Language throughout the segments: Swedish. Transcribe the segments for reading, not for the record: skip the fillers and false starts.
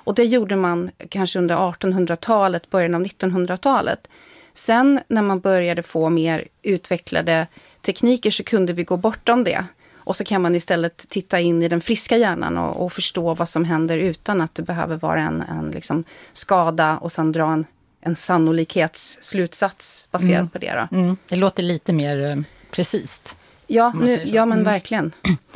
Och det gjorde man kanske under 1800-talet, början av 1900-talet. Sen när man började få mer utvecklade tekniker så kunde vi gå bortom det. Och så kan man istället titta in i den friska hjärnan och förstå vad som händer utan att det behöver vara en liksom skada och sen dra en sannolikhetsslutsats baserad på det. Då. Det låter lite mer precis. Ja, men verkligen.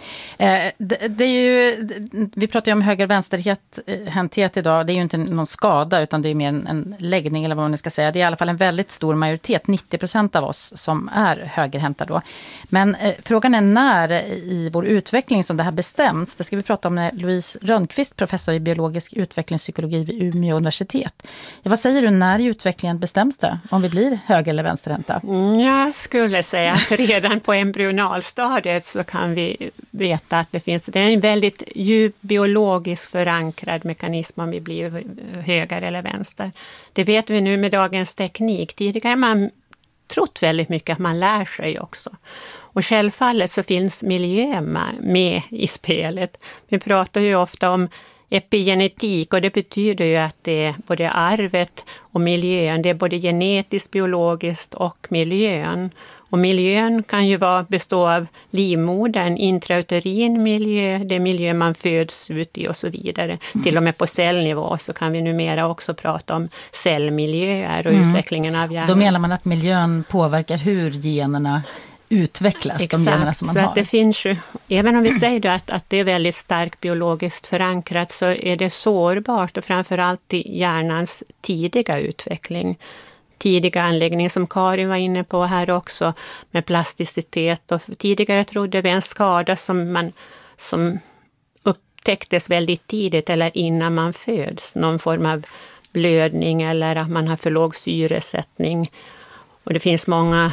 Det är ju, vi pratar ju om höger- och vänsterhänthet idag. Det är ju inte någon skada utan det är mer en läggning eller vad man ska säga. Det är i alla fall en väldigt stor majoritet, 90% av oss som är högerhänta då. Men frågan är när i vår utveckling som det här bestäms. Det ska vi prata om med Louise Rönnqvist, professor i biologisk utvecklingspsykologi vid Umeå universitet. Ja, vad säger du, när i utvecklingen bestäms det? Om vi blir höger- eller vänsterhänta? Jag skulle säga att redan på embryonalstadiet så kan vi veta att det är en väldigt djup biologiskt förankrad mekanism om vi blir höger eller vänster. Det vet vi nu med dagens teknik. Tidigare har man trott väldigt mycket att man lär sig också. Och självfallet så finns miljö med i spelet. Vi pratar ju ofta om epigenetik och det betyder ju att det är både arvet och miljön. Det är både genetiskt, biologiskt och miljön. Och miljön kan ju bestå av livmodern, intrauterin miljö, det miljö man föds ut i och så vidare. Till och med på cellnivå så kan vi numera också prata om cellmiljöer och utvecklingen av hjärnan. Då menar man att miljön påverkar hur generna utvecklas, exakt, de generna som man så har. Att det finns ju, även om vi säger då att det är väldigt starkt biologiskt förankrat så är det sårbart och framförallt i hjärnans tidiga utveckling. Tidiga anläggningar som Karin var inne på här också med plasticitet. Och tidigare trodde vi en skada som upptäcktes väldigt tidigt eller innan man föds. Någon form av blödning eller att man har för låg syresättning. Och det finns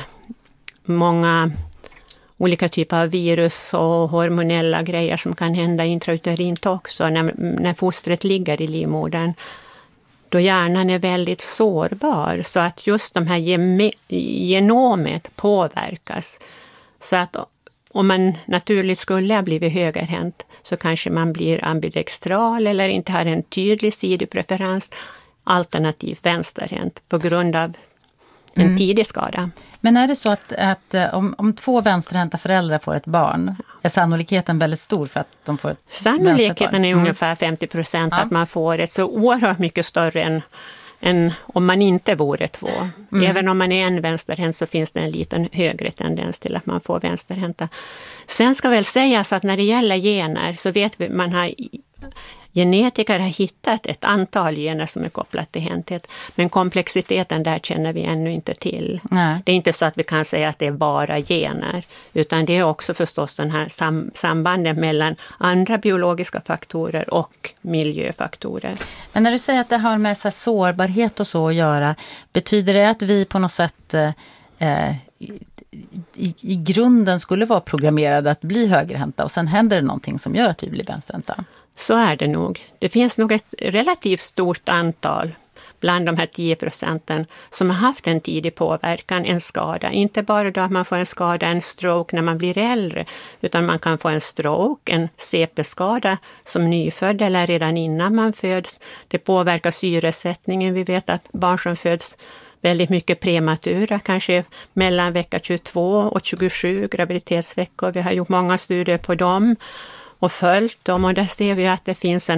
många olika typer av virus och hormonella grejer som kan hända intrauterint också när fostret ligger i livmodern. Då hjärnan är väldigt sårbar så att just de här genomet påverkas. Så att om man naturligt skulle ha blivit högerhänt så kanske man blir ambidextral eller inte har en tydlig sidopreferens, alternativt vänsterhänt på grund av en tidig skada. Men är det så att om två vänsterhänta föräldrar får ett barn, är sannolikheten väldigt stor för att de får ett Sannolikheten är ungefär 50% att man får ett, så oerhört mycket större än om man inte vore två. Även om man är en vänsterhänt så finns det en liten högre tendens till att man får vänsterhänta. Sen ska väl sägas att när det gäller gener så vet vi genetiker har hittat ett antal gener som är kopplat till hänthet. Men komplexiteten där känner vi ännu inte till. Nej. Det är inte så att vi kan säga att det är bara gener. Utan det är också förstås den här sambanden mellan andra biologiska faktorer och miljöfaktorer. Men när du säger att det har med så här sårbarhet och så att göra, betyder det att vi på något sätt i grunden skulle vara programmerade att bli högerhänta och sen händer det någonting som gör att vi blir vänsterhänta? Så är det nog. Det finns nog ett relativt stort antal bland de här 10% som har haft en tidig påverkan, en skada. Inte bara då att man får en skada, en stroke när man blir äldre, utan man kan få en stroke, en CP-skada som nyfödd eller redan innan man föds. Det påverkar syresättningen. Vi vet att barn som föds väldigt mycket prematura, kanske mellan vecka 22 och 27 graviditetsveckor. Vi har gjort många studier på dem och följt dem och där ser vi att det finns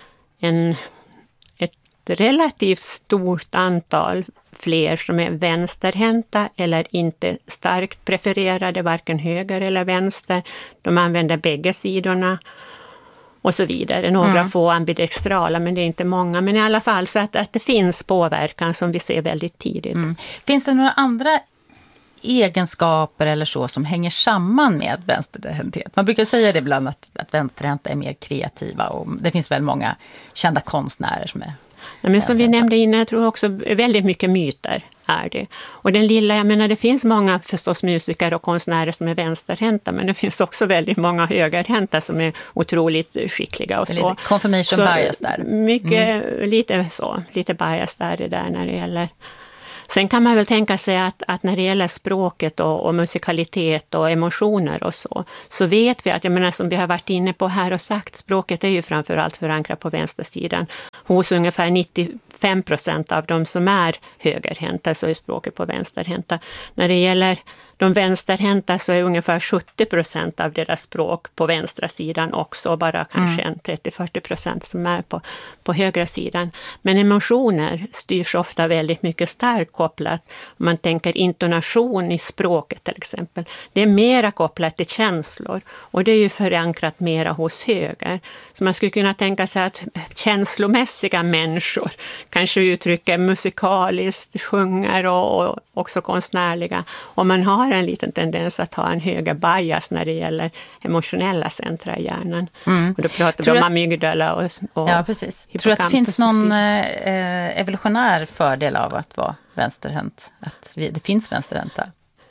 ett relativt stort antal fler som är vänsterhänta eller inte starkt prefererade, varken höger eller vänster. De använder bägge sidorna och så vidare. Några få ambidextrala, men det är inte många. Men i alla fall så att det finns påverkan som vi ser väldigt tidigt. Finns det några andra egenskaper eller så som hänger samman med vänsterhänthet? Man brukar säga det ibland att vänsterhänta är mer kreativa och det finns väl många kända konstnärer som är... Ja, men som vi nämnde innan, jag tror också väldigt mycket myter är det. Och den lilla, jag menar det finns många förstås musiker och konstnärer som är vänsterhänta, men det finns också väldigt många högerhänta som är otroligt skickliga och så. Lite confirmation bias där. Mycket, lite bias där när det gäller. Sen kan man väl tänka sig att när det gäller språket och musikalitet och emotioner och så vet vi att, jag menar som vi har varit inne på här och sagt, språket är ju framförallt förankrat på vänstersidan. Hos ungefär 95% av de som är högerhänta så är språket på vänsterhänta. När det gäller de vänsterhänta så är ungefär 70% av deras språk på vänstra sidan också, bara kanske en 30-40% som är på högra sidan. Men emotioner styrs ofta väldigt mycket starkt kopplat. Om man tänker intonation i språket till exempel. Det är mera kopplat till känslor och det är ju förankrat mera hos höger. Så man skulle kunna tänka sig att känslomässiga människor kanske uttrycker musikaliskt, sjunger och också konstnärliga. Om man har en liten tendens att ha en höger bias när det gäller emotionella centra i hjärnan. Och då pratar vi om amygdala och ja, precis. Tror du att det finns någon evolutionär fördel av att vara vänsterhänt? Att det finns vänsterhänta?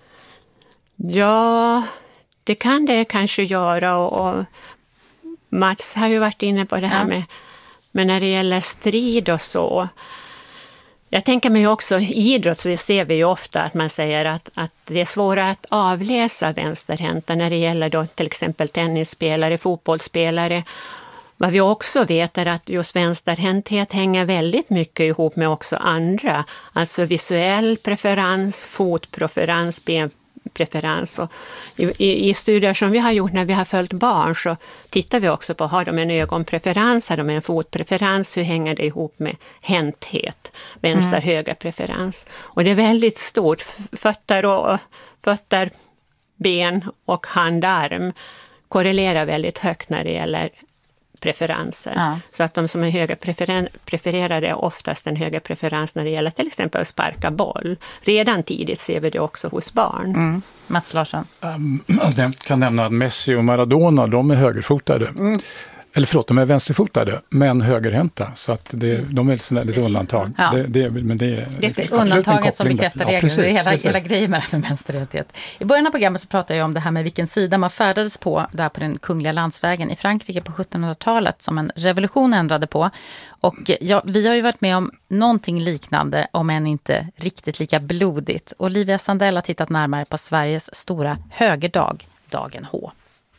Ja, det kan det kanske göra och Mats har ju varit inne på det här med när det gäller strid och så. Jag tänker mig också i idrott så ser vi ju ofta att man säger att det är svårare att avläsa vänsterhänta när det gäller då till exempel tennisspelare, fotbollsspelare. Vad vi också vet är att just vänsterhänthet hänger väldigt mycket ihop med också andra. Alltså visuell preferens, fotpreferens, benpreferens. Och i studier som vi har gjort när vi har följt barn så tittar vi också på, har de en ögonpreferens, har de en fotpreferens, hur hänger det ihop med hänthet, vänster-höger preferens. Och det är väldigt stort, fötter, ben och handarm korrelerar väldigt högt när det gäller preferenser. Ja. Så att de som är höga prefererade är oftast en högre preferens när det gäller till exempel att sparka boll. Redan tidigt ser vi det också hos barn. Mats Larsson. Jag kan nämna att Messi och Maradona, de är högerfotade. Eller förlåt, de är vänsterfotade, men högerhänta. Så att de är lite undantag. Ja. Det är undantaget som bekräftar regler. Ja, hela grejen med vänsterhäntighet. I början av programmet så pratade jag om det här med vilken sida man färdades på där på den kungliga landsvägen i Frankrike på 1700-talet som en revolution ändrade på. Och vi har ju varit med om någonting liknande, om än inte riktigt lika blodigt. Olivia Sandell har tittat närmare på Sveriges stora högerdag, dagen H.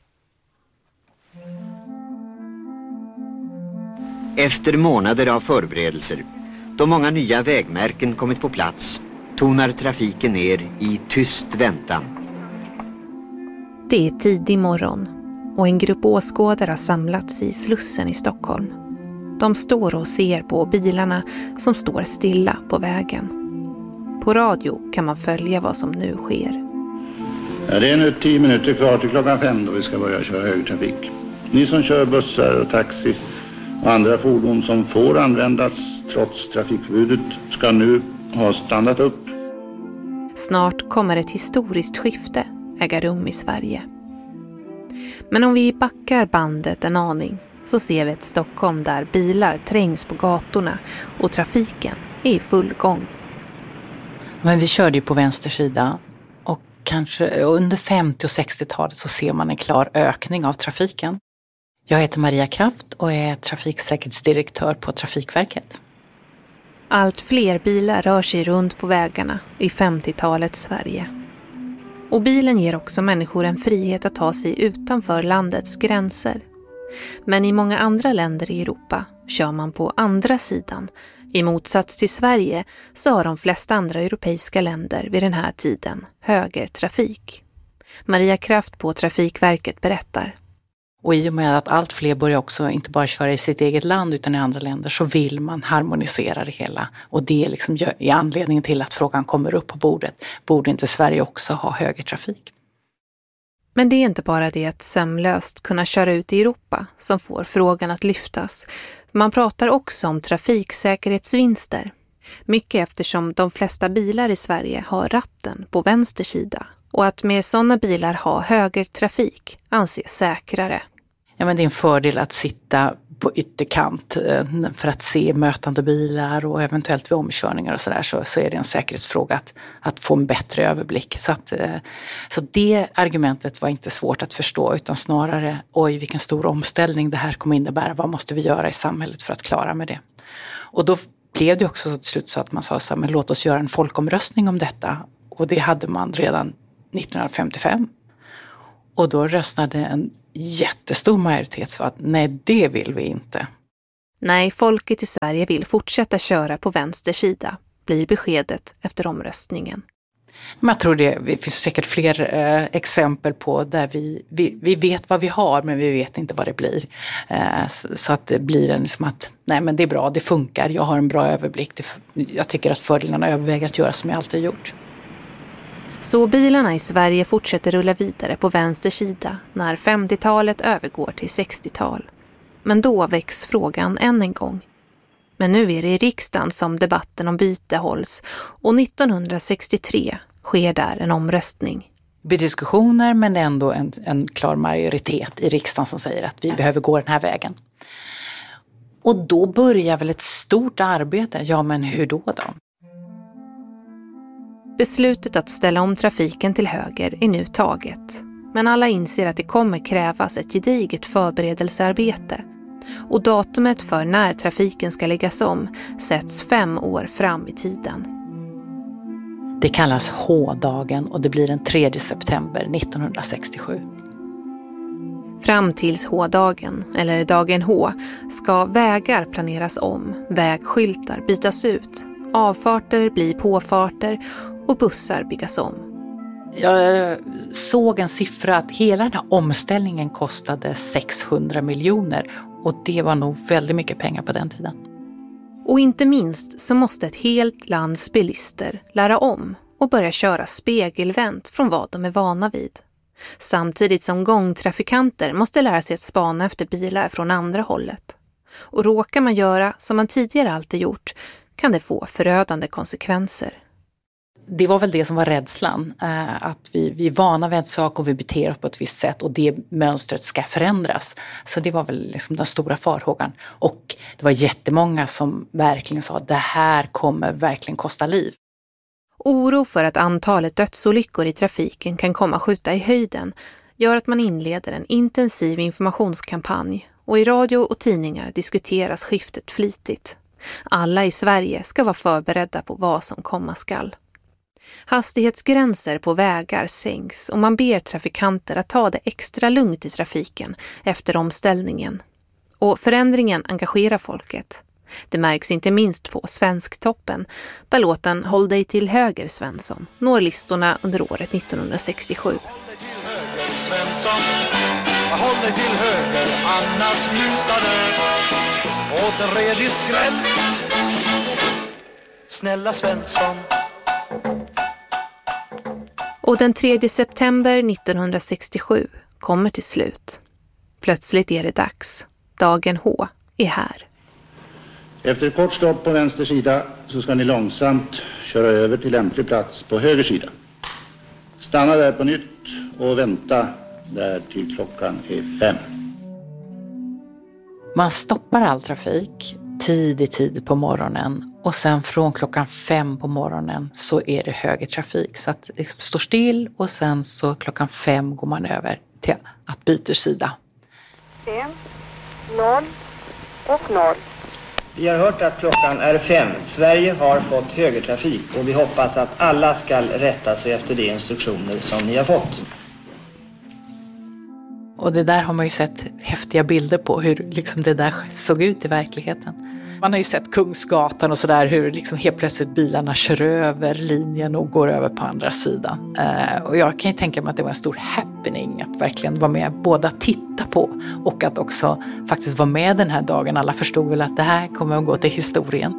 Efter månader av förberedelser, då många nya vägmärken kommit på plats, tonar trafiken ner i tyst väntan. Det är tidig morgon och en grupp åskådare har samlats i Slussen i Stockholm. De står och ser på bilarna som står stilla på vägen. På radio kan man följa vad som nu sker. Ja, det är nu 10 minuter kvar till 5:00 då vi ska börja köra högertrafik. Ni som kör bussar och taxi och andra fordon som får användas trots trafikförbudet ska nu ha stannat upp. Snart kommer ett historiskt skifte äga rum i Sverige. Men om vi backar bandet en aning så ser vi ett Stockholm där bilar trängs på gatorna och trafiken är i full gång. Men vi körde ju på vänster sida och kanske under 50- och 60-talet så ser man en klar ökning av trafiken. Jag heter Maria Kraft och är trafiksäkerhetsdirektör på Trafikverket. Allt fler bilar rör sig runt på vägarna i 50-talets Sverige. Och bilen ger också människor en frihet att ta sig utanför landets gränser. Men i många andra länder i Europa kör man på andra sidan. I motsats till Sverige så har de flesta andra europeiska länder vid den här tiden högertrafik. Maria Kraft på Trafikverket berättar. Och i och med att allt fler börjar också inte bara köra i sitt eget land utan i andra länder så vill man harmonisera det hela. Och det liksom är anledningen till att frågan kommer upp på bordet. Borde inte Sverige också ha högertrafik? Men det är inte bara det att sömlöst kunna köra ut i Europa som får frågan att lyftas. Man pratar också om trafiksäkerhetsvinster. Mycket eftersom de flesta bilar i Sverige har ratten på vänster sida. Och att med sådana bilar ha högertrafik anses säkrare. Ja, men det är en fördel att sitta på ytterkant för att se mötande bilar och eventuellt vid omkörningar och sådär så är det en säkerhetsfråga att få en bättre överblick. Så det argumentet var inte svårt att förstå utan snarare oj vilken stor omställning det här kommer innebära. Vad måste vi göra i samhället för att klara med det? Och då blev det också till slut så att man sa så här, men låt oss göra en folkomröstning om detta. Och det hade man redan 1955. Och då röstade en jättestor majoritet så att nej, det vill vi inte. Nej, folket i Sverige vill fortsätta köra på vänster sida, blir beskedet efter omröstningen. Men jag tror det finns säkert fler exempel på där vi vet vad vi har men vi vet inte vad det blir. Så att det blir en liksom att nej men det är bra, det funkar, jag har en bra överblick. Jag tycker att fördelarna överväger att göra som jag alltid gjort. Så bilarna i Sverige fortsätter rulla vidare på vänster sida när 50-talet övergår till 60-tal. Men då väcks frågan än en gång. Men nu är det i riksdagen som debatten om byte hålls och 1963 sker där en omröstning. Det blir diskussioner men ändå en klar majoritet i riksdagen som säger att vi behöver gå den här vägen. Och då börjar väl ett stort arbete. Ja, men hur då? Beslutet att ställa om trafiken till höger är nu taget. Men alla inser att det kommer krävas ett gediget förberedelsearbete. Och datumet för när trafiken ska läggas om sätts 5 år fram i tiden. Det kallas H-dagen och det blir den 3 september 1967. Fram tills H-dagen, eller dagen H, ska vägar planeras om, vägskyltar bytas ut, avfarter blir påfarter och bussar byggas om. Jag såg en siffra att hela den här omställningen kostade 600 miljoner och det var nog väldigt mycket pengar på den tiden. Och inte minst så måste ett helt lands bilister lära om och börja köra spegelvänt från vad de är vana vid. Samtidigt som gångtrafikanter måste lära sig att spana efter bilar från andra hållet. Och råkar man göra som man tidigare alltid gjort kan det få förödande konsekvenser. Det var väl det som var rädslan, att vi är vana vid en sak och vi beter oss på ett visst sätt och det mönstret ska förändras. Så det var väl liksom den stora farhågan. Och det var jättemånga som verkligen sa att det här kommer verkligen kosta liv. Oro för att antalet dödsolyckor i trafiken kan komma skjuta i höjden gör att man inleder en intensiv informationskampanj och i radio och tidningar diskuteras skiftet flitigt. Alla i Sverige ska vara förberedda på vad som komma skall. Hastighetsgränser på vägar sänks och man ber trafikanter att ta det extra lugnt i trafiken efter omställningen. Och förändringen engagerar folket. Det märks inte minst på Svensktoppen, där låten Håll dig till höger Svensson når listorna under året 1967. Håll dig till höger, annars lutar det åt en redig skräll. Snälla Svensson. Och den 3 september 1967 kommer till slut. Plötsligt är det dags. Dagen H är här. Efter ett kort stopp på vänster sida så ska ni långsamt köra över till lämplig plats på höger sida. Stanna där på nytt och vänta där till klockan är 5. Man stoppar all trafik tidigt på morgonen och sen från klockan 5 på morgonen så är det högertrafik. Så att det liksom står still och sen så klockan 5 går man över till att byta sida. 5, 0 och 0. Vi har hört att klockan är 5. Sverige har fått högertrafik och vi hoppas att alla ska rätta sig efter de instruktioner som ni har fått. Och det där har man ju sett häftiga bilder på hur liksom det där såg ut i verkligheten. Man har ju sett Kungsgatan och sådär hur liksom helt plötsligt bilarna kör över linjen och går över på andra sidan. Och jag kan ju tänka mig att det var en stor happening att verkligen vara med, både att titta på och att också faktiskt vara med den här dagen. Alla förstod väl att det här kommer att gå till historien.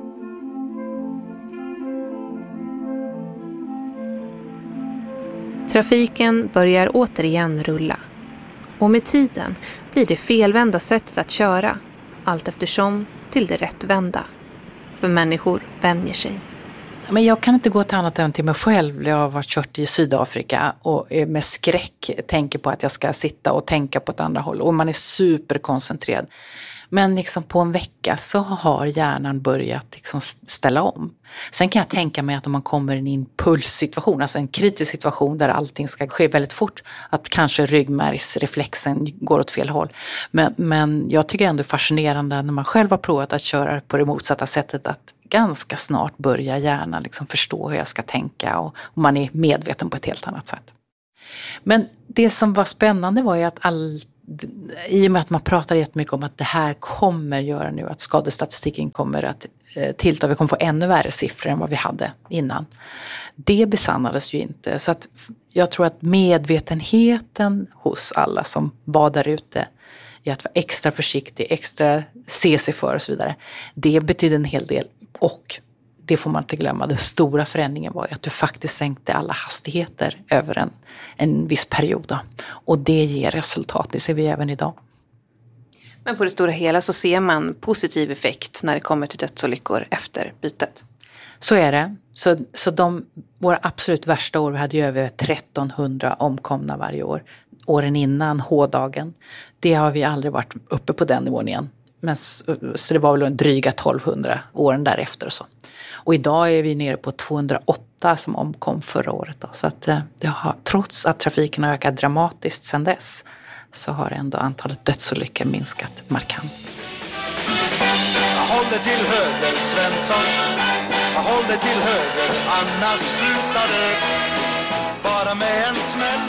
Trafiken börjar återigen rulla. Och med tiden blir det felvända sättet att köra, allt eftersom till det rättvända. För människor vänjer sig. Men jag kan inte gå till annat än till mig själv. Jag har varit kört i Sydafrika och med skräck tänker på att jag ska sitta och tänka på ett andra håll. Och man är superkoncentrerad. Men liksom på en vecka så har hjärnan börjat liksom ställa om. Sen kan jag tänka mig att om man kommer i en impulssituation, alltså en kritisk situation där allting ska ske väldigt fort, att kanske ryggmärgsreflexen går åt fel håll. Men jag tycker ändå det är fascinerande när man själv har provat att köra på det motsatta sättet, att ganska snart börjar hjärnan liksom förstå hur jag ska tänka och man är medveten på ett helt annat sätt. Men det som var spännande var ju att i och med att man pratar jättemycket om att det här kommer göra nu att skadestatistiken kommer att tillta, vi kommer få ännu värre siffror än vad vi hade innan. Det besannades ju inte, så att jag tror att medvetenheten hos alla som var där ute i att vara extra försiktig, extra se sig för och så vidare, det betyder en hel del. Och det får man inte glömma, den stora förändringen var ju att du faktiskt sänkte alla hastigheter över en viss period. Då. Och det ger resultat, det ser vi även idag. Men på det stora hela så ser man positiv effekt när det kommer till dödsolyckor efter bytet. Så är det. Så våra absolut värsta år, vi hade ju över 1300 omkomna varje år. Åren innan H-dagen, det har vi aldrig varit uppe på den nivån igen. Men, så det var väl en dryga 1200 åren därefter och så. Och idag är vi nere på 208 som omkom förra året. Då. Så att trots att trafiken har ökat dramatiskt sedan dess så har ändå antalet dödsolyckor minskat markant. Jag håller till höger, Svensson. Jag håller till höger, annars slutar det bara med en smäll.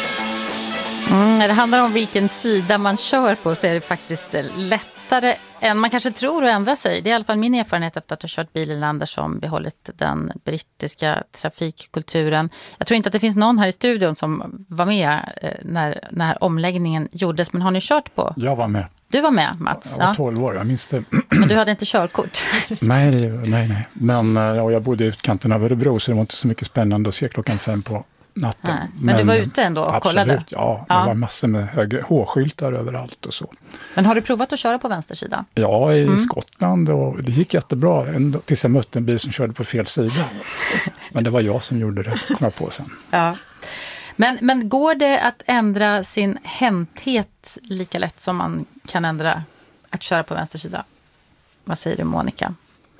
När det handlar om vilken sida man kör på så är det faktiskt lättare än man kanske tror att ändra sig. Det är i alla fall min erfarenhet efter att ha kört bil i länder som behållit den brittiska trafikkulturen. Jag tror inte att det finns någon här i studion som var med när omläggningen gjordes, men har ni kört på? Jag var med. Du var med, Mats? Jag var 12 år, jag minns det. Men du hade inte körkort? Nej. Men jag bodde i utkanten av Örebro så det var inte så mycket spännande att se 5:00 på natten. Nej, men du var ute ändå och kollade? Absolut, ja. Det var massor med H-skyltar överallt och så. Men har du provat att köra på vänster sida? Ja, i Skottland, och det gick jättebra tills jag mötte en bil som körde på fel sida. Men det var jag som gjorde det, kom jag på sen. Ja. Men går det att ändra sin hämthet lika lätt som man kan ändra att köra på vänster sida? Vad säger du, Monica?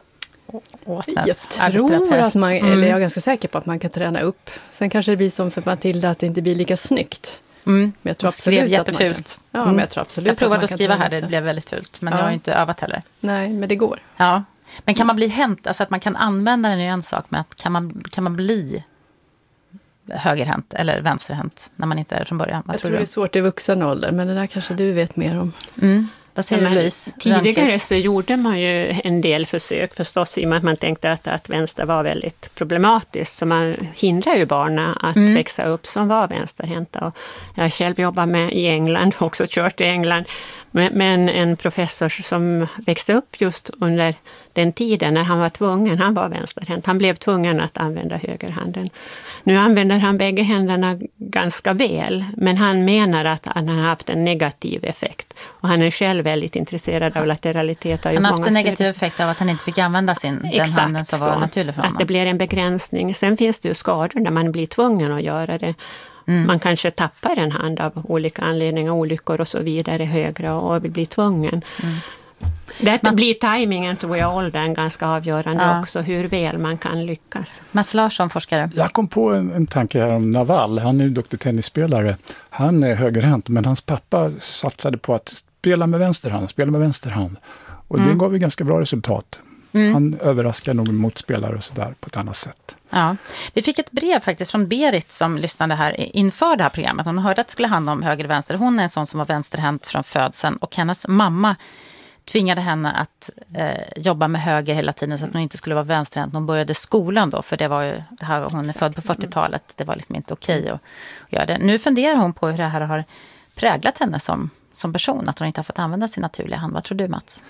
Åsnäs, jag tror att man, eller jag är ganska säker på att man kan träna upp. Sen kanske det blir som för Matilda att det inte blir lika snyggt. Men jag tror absolut jättefult. Men jag tror absolut. Jag provade att skriva här, det blev väldigt fult. Men jag har inte övat heller. Nej, men det går. Ja. Men kan man bli hänt, alltså att man kan använda den är en sak, men att kan man bli högerhänt eller vänsterhänt när man inte är från början? Jag tror det är svårt i vuxen ålder, men det där kanske du vet mer om. Vad säger du, Louise? Tidigare så gjorde man ju en del försök förstås i och med att man tänkte att vänster var väldigt problematiskt. Så man hindrar ju barnen att växa upp som var vänsterhänta. Och jag själv jobbar med i England, också kört i England. Men en professor som växte upp just under den tiden när han var tvungen, han var vänsterhänt. Han blev tvungen att använda högerhanden. Nu använder han bägge händerna ganska väl, men han menar att han har haft en negativ effekt. Och han är själv väldigt intresserad av lateralitet. Han har haft en negativ effekt av att han inte fick använda den handen som var naturlig för honom. Att det blir en begränsning. Sen finns det ju skador när man blir tvungen att göra det. Man kanske tappar en hand av olika anledningar, olyckor och så vidare högre och blir tvungen. Det blir tajmingen tror jag åldern ganska avgörande också, hur väl man kan lyckas. Mats Larsson, forskare. Jag kom på en tanke här om Naval. Han är ju duktig tennisspelare. Han är högerhänt, men hans pappa satsade på att spela med vänster hand. Och det gav ju ganska bra resultat. Han överraskar nog motspelare och sådär på ett annat sätt. Ja. Vi fick ett brev faktiskt från Berit som lyssnade här inför det här programmet. Hon hörde att det skulle handla om höger och vänster. Hon är en sån som var vänsterhänt från födseln och hennes mamma tvingade henne att jobba med höger hela tiden så att hon inte skulle vara vänsterhänt när hon började skolan då. För det var ju, hon är född på 40-talet. Det var liksom inte okej att göra det. Nu funderar hon på hur det här har präglat henne som person. Att hon inte har fått använda sin naturliga hand. Vad tror du, Mats?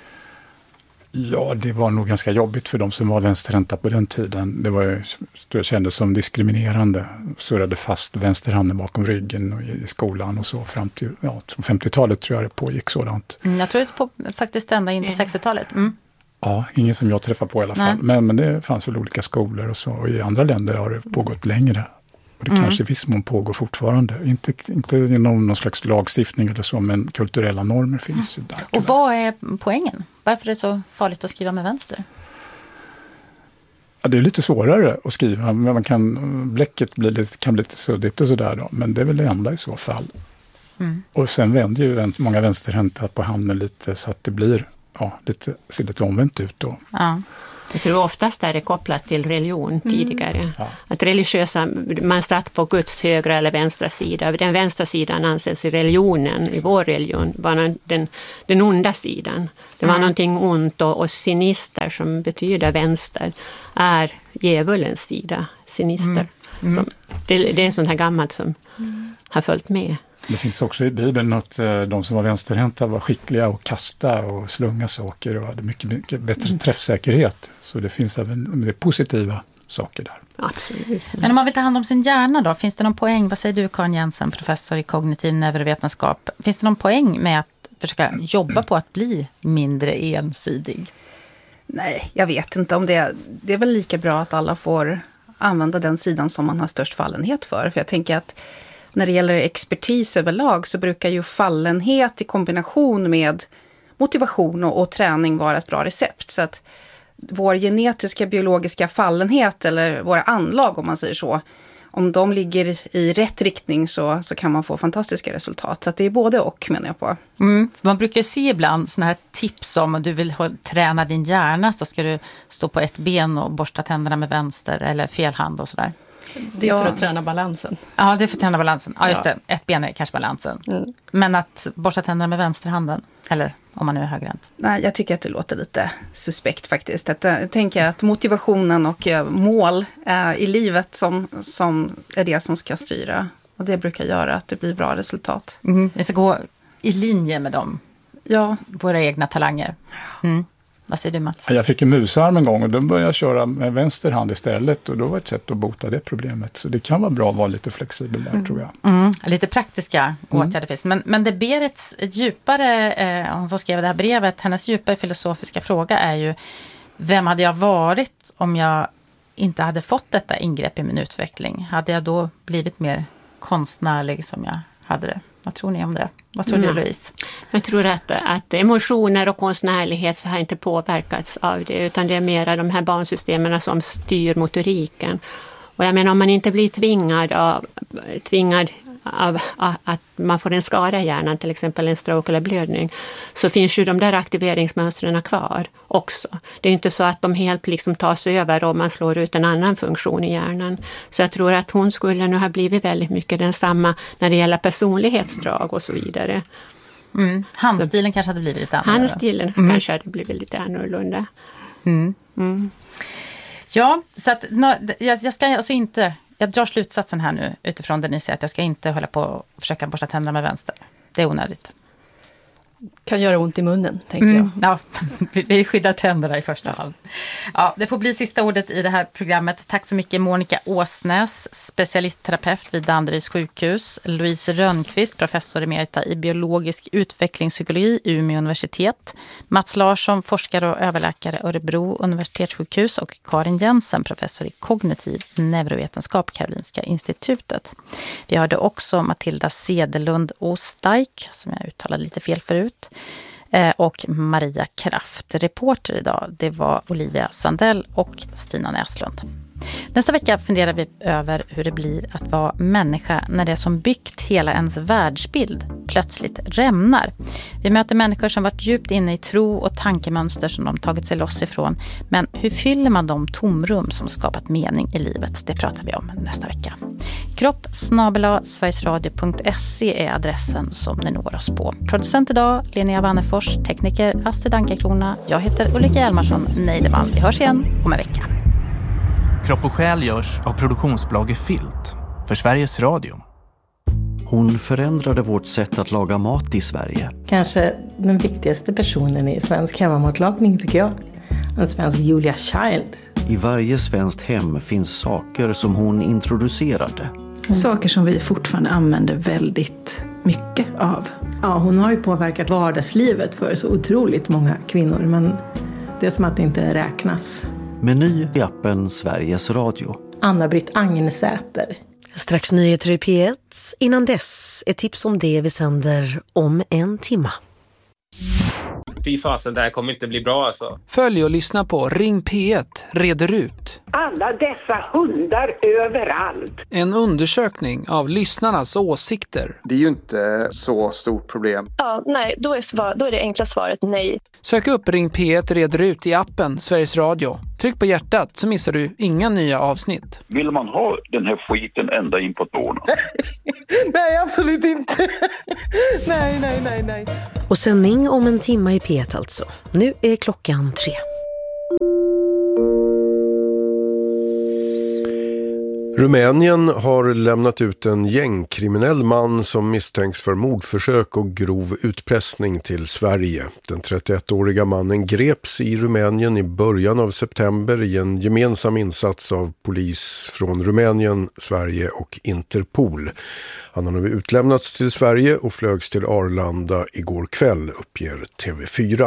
Ja, det var nog ganska jobbigt för de som var vänsterhänta på den tiden. Det var ju, det kändes som diskriminerande. Surrade fast vänsterhanden bakom ryggen och i skolan och så fram till 50-talet tror jag det pågick sådant. Jag tror att det faktiskt ända in på 60-talet. Ja, ingen som jag träffar på i alla fall. Men det fanns väl olika skolor och så. Och i andra länder har det pågått längre. Och det kanske i viss mån pågår fortfarande. Inte genom någon slags lagstiftning eller så, men kulturella normer finns ju där. Och vad är poängen? Varför är det så farligt att skriva med vänster? Ja, det är lite svårare att skriva, men bläcket kan bli lite suddigt och sådär då, men det är väl det enda i så fall. Och sen vänder ju många vänsterhänta på handen lite så att det blir ser lite omvänt ut då. Ja. Jag tror oftast är det kopplat till religion tidigare. Ja. Att religiösa, man satt på Guds högra eller vänstra sida. Den vänstra sidan anses i religionen, i vår religion, var den onda sidan. Det var någonting ont och sinister som betyder vänster är djävulens sida, sinister. Det är sånt här gammalt som har följt med. Det finns också i Bibeln att de som var vänsterhänta var skickliga och kasta och slunga saker och hade mycket bättre träffsäkerhet. Så det finns även det positiva saker där. Absolut. Men om man vill ta hand om sin hjärna då, finns det någon poäng, vad säger du Karin Jensen, professor i kognitiv neurovetenskap, finns det någon poäng med att försöka jobba på att bli mindre ensidig? Nej, jag vet inte om det är väl lika bra att alla får använda den sidan som man har störst fallenhet för jag tänker att när det gäller expertis överlag så brukar ju fallenhet i kombination med motivation och träning vara ett bra recept. Så att vår genetiska biologiska fallenhet eller våra anlag om man säger så, om de ligger i rätt riktning så kan man få fantastiska resultat. Så att det är både och menar jag på. Man brukar se ibland såna här tips om du vill träna din hjärna så ska du stå på ett ben och borsta tänderna med vänster eller fel hand och sådär. Det är för att träna balansen. Ja, det är för att träna balansen. Ja, just det. Ett ben är kanske balansen. Men att borsta tänderna med vänsterhanden, eller om man nu är högerhänt. Nej, jag tycker att det låter lite suspekt faktiskt. Jag tänker att motivationen och mål i livet som är det som ska styra. Och det brukar göra att det blir bra resultat. Det ska gå i linje med dem. Ja. Våra egna talanger. Vad säger du Mats? Jag fick en musarm en gång och då började jag köra med vänster hand istället och då var ett sätt att bota det problemet. Så det kan vara bra att vara lite flexibel där tror jag. Lite praktiska åtgärder finns. Men det ber ett djupare, hon som skrev det här brevet, hennes djupare filosofiska fråga är ju vem hade jag varit om jag inte hade fått detta ingrepp i min utveckling? Hade jag då blivit mer konstnärlig som jag hade det? Vad tror ni om det? Vad tror du Louise? Jag tror att emotioner och konstnärlighet så har inte påverkats av det utan det är mera de här barnsystemen som styr motoriken. Och jag menar om man inte blir tvingad av att man får en skada i hjärnan, till exempel en stroke eller blödning, så finns ju de där aktiveringsmönstren kvar också. Det är inte så att de helt liksom tas över och man slår ut en annan funktion i hjärnan. Så jag tror att hon skulle nu ha blivit väldigt mycket densamma när det gäller personlighetsdrag och så vidare. Handstilen kanske hade blivit lite annorlunda. Handstilen kanske hade blivit lite annorlunda. Ja, så att jag ska alltså inte... Jag drar slutsatsen här nu utifrån det ni säger att jag ska inte hålla på och försöka borsta tänderna med vänster. Det är onödigt. Kan göra ont i munnen, tänker jag. Ja, vi skyddar tänderna i första hand. Ja, det får bli sista ordet i det här programmet. Tack så mycket Monica Åsnäs, specialistterapeut vid Danderyds sjukhus. Louise Rönnqvist, professor emerita i biologisk utvecklingspsykologi, Umeå universitet. Mats Larsson, forskare och överläkare, Örebro universitetssjukhus. Och Karin Jensen, professor i kognitiv neurovetenskap, Karolinska institutet. Vi hörde också Matilda Sedelund Ostajk, som jag uttalade lite fel förut. Och Maria Kraft. Reporter idag, det var Olivia Sandell och Stina Näslund. Nästa vecka funderar vi över hur det blir att vara människa när det som byggt hela ens världsbild plötsligt rämnar. Vi möter människor som varit djupt inne i tro och tankemönster som de tagit sig loss ifrån. Men hur fyller man de tomrum som skapat mening i livet? Det pratar vi om nästa vecka. kropp@sverigesradio.se är adressen som ni når oss på. Producent idag Linnea Wannefors, tekniker Astrid Ankarkrona. Jag heter Ulrika Hjalmarsson Neideman. Vi hörs igen om en vecka. Kropp och själ görs av produktionsbolaget Filt för Sveriges Radio. Hon förändrade vårt sätt att laga mat i Sverige. Kanske den viktigaste personen i svensk hemmamatlagning tycker jag. En svensk Julia Child. I varje svenskt hem finns saker som hon introducerade. Saker som vi fortfarande använder väldigt mycket av. Ja, hon har ju påverkat vardagslivet för så otroligt många kvinnor, men det är som att det inte räknas. Meny i appen Sveriges Radio. Anna-Britt Agnsäter. Strax nyheter i P1. Innan dess ett tips om det vi sänder om en timme. Fy fasen, det här kommer inte bli bra alltså. Följ och lyssna på Ring P1 reder ut. Alla dessa hundar överallt. En undersökning av lyssnarnas åsikter. Det är ju inte så stort problem. Ja, nej, då är det enkla svaret nej. Sök upp Ring P1 reder ut i appen Sveriges Radio. Tryck på hjärtat så missar du inga nya avsnitt. Vill man ha den här skiten ända in på tårna? Nej, absolut inte. Nej. Och sändning om en timme i P1 alltså. Nu är klockan 3. Rumänien har lämnat ut en gängkriminell man som misstänks för mordförsök och grov utpressning till Sverige. Den 31-åriga mannen greps i Rumänien i början av september i en gemensam insats av polis från Rumänien, Sverige och Interpol. Han har nu utlämnats till Sverige och flögs till Arlanda igår kväll, uppger TV4.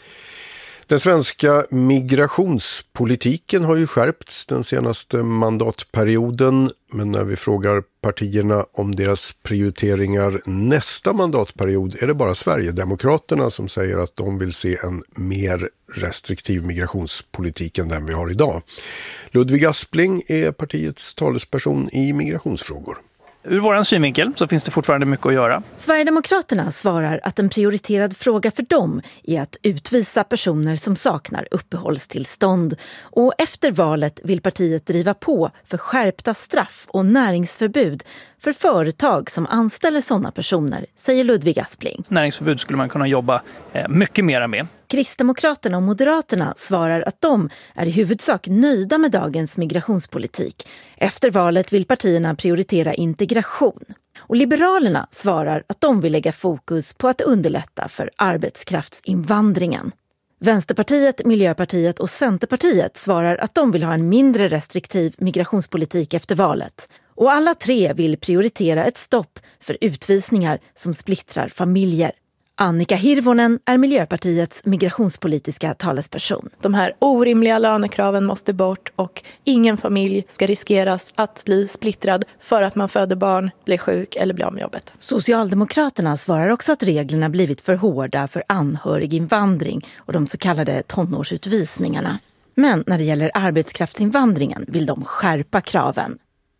Den svenska migrationspolitiken har ju skärpts den senaste mandatperioden, men när vi frågar partierna om deras prioriteringar nästa mandatperiod är det bara Sverigedemokraterna som säger att de vill se en mer restriktiv migrationspolitik än den vi har idag. Ludvig Aspling är partiets talesperson i migrationsfrågor. Ur våran synvinkel så finns det fortfarande mycket att göra. Sverigedemokraterna svarar att en prioriterad fråga för dem är att utvisa personer som saknar uppehållstillstånd. Och efter valet vill partiet driva på för skärpta straff och näringsförbud för företag som anställer sådana personer, säger Ludvig Aspling. Näringsförbud skulle man kunna jobba mycket mera med. Kristdemokraterna och Moderaterna svarar att de är i huvudsak nöjda med dagens migrationspolitik. Efter valet vill partierna prioritera integration. Och Liberalerna svarar att de vill lägga fokus på att underlätta för arbetskraftsinvandringen. Vänsterpartiet, Miljöpartiet och Centerpartiet svarar att de vill ha en mindre restriktiv migrationspolitik efter valet. Och alla tre vill prioritera ett stopp för utvisningar som splittrar familjer. Annika Hirvonen är Miljöpartiets migrationspolitiska talesperson. De här orimliga lönekraven måste bort och ingen familj ska riskeras att bli splittrad för att man föder barn, blir sjuk eller blir av med jobbet. Socialdemokraterna svarar också att reglerna blivit för hårda för anhöriginvandring och de så kallade tonårsutvisningarna. Men när det gäller arbetskraftsinvandringen vill de skärpa kraven.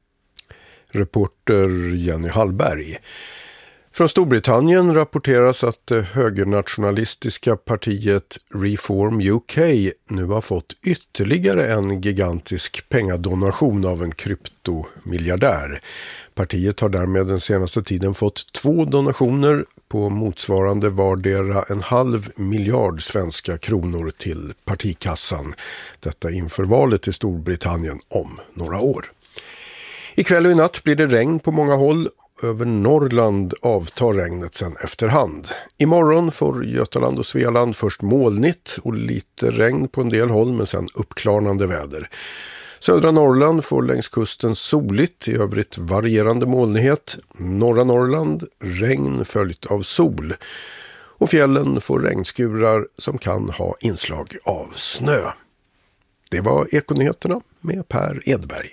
Reporter Jenny Hallberg. Från Storbritannien rapporteras att det högernationalistiska partiet Reform UK nu har fått ytterligare en gigantisk pengadonation av en kryptomiljardär. Partiet har därmed den senaste tiden fått 2 donationer på motsvarande vardera 1,5 miljard svenska kronor till partikassan. Detta inför valet i Storbritannien om några år. Ikväll och i natt blir det regn på många håll. Över Norrland avtar regnet sen efterhand. Imorgon får Götaland och Svealand först molnigt och lite regn på en del håll men sen uppklarnande väder. Södra Norrland får längs kusten soligt, i övrigt varierande molnighet. Norra Norrland regn följt av sol. Och fjällen får regnskurar som kan ha inslag av snö. Det var Ekonyheterna med Per Edberg.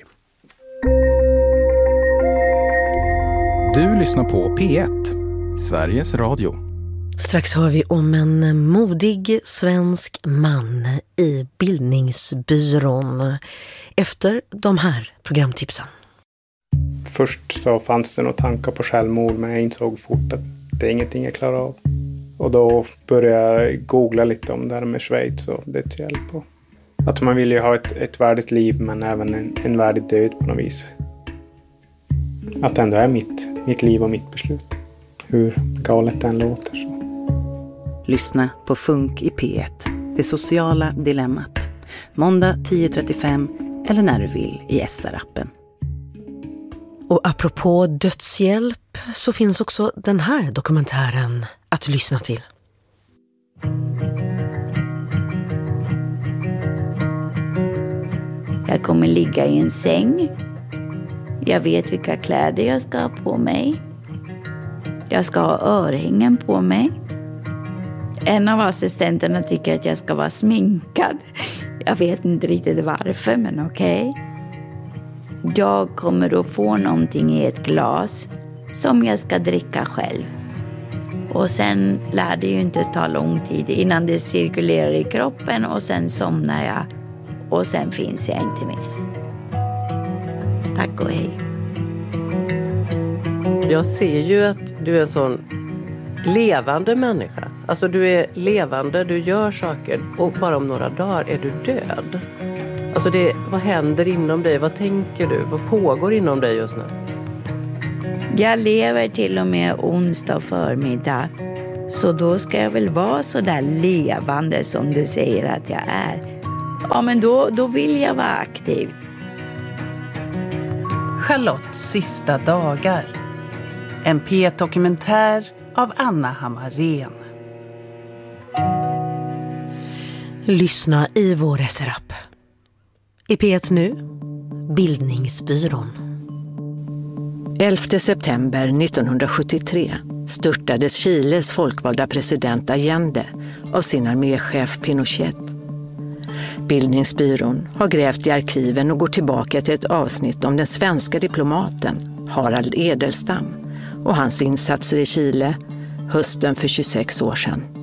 Du lyssnar på P1, Sveriges Radio. Strax hör vi om en modig svensk man i bildningsbyrån efter de här programtipsen. Först så fanns det några tankar på självmord, men jag insåg fort att det är ingenting jag klarar av. Och då började jag googla lite om det här med Schweiz och dödshjälp. Att man vill ju ha ett värdigt liv men även en värdig död på något vis. Att det ändå är mitt liv och mitt beslut. Hur galet den låter så. Lyssna på Funk i P1, det sociala dilemmat. Måndag 10.35 eller när du vill i SR-appen. Och apropå dödshjälp så finns också den här dokumentären att lyssna till. Jag kommer ligga i en säng. Jag vet vilka kläder jag ska ha på mig. Jag ska ha örhängen på mig. En av assistenterna tycker att jag ska vara sminkad. Jag vet inte riktigt varför, men okej. Jag kommer att få någonting i ett glas som jag ska dricka själv. Och sen lär det ju inte ta lång tid innan det cirkulerar i kroppen och sen somnar jag. Och sen finns jag inte mer. Tack och hej. Jag ser ju att du är en sån levande människa. Alltså du är levande, du gör saker och bara om några dagar är du död. Alltså vad händer inom dig? Vad tänker du? Vad pågår inom dig just nu? Jag lever till och med onsdag förmiddag. Så då ska jag väl vara så där levande som du säger att jag är. Ja, men då vill jag vara aktiv. Charlottes sista dagar. En P1-dokumentär av Anna Hammarén. Lyssna i vår SR-app. I P1 nu, Bildningsbyrån. 11 september 1973 störtades Chiles folkvalda president Allende av sin arméchef Pinochet. Bildningsbyrån har grävt i arkiven och går tillbaka till ett avsnitt om den svenska diplomaten Harald Edelstam och hans insatser i Chile hösten för 26 år sedan.